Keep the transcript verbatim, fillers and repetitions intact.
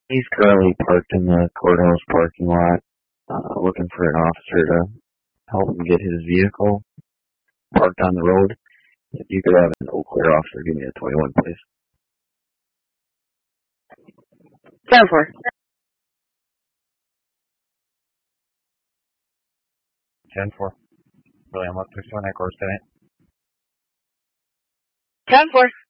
He's currently parked in the courthouse parking lot, uh, looking for an officer to help him get his vehicle parked on the road. If you could have an Eau Claire officer give me a twenty-one, please. ten four. ten four. William, what's pursuing that course tonight? ten four.